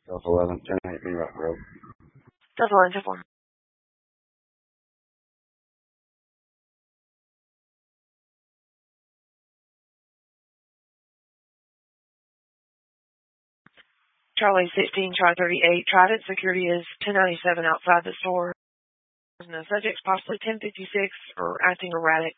Delta 11, 10-8 Mean Rock Road. Delta 11, 10-4. Charlie 16, Charlie 38. Trident security is 1097 outside the store. No subjects, possibly 1056 or acting erratic.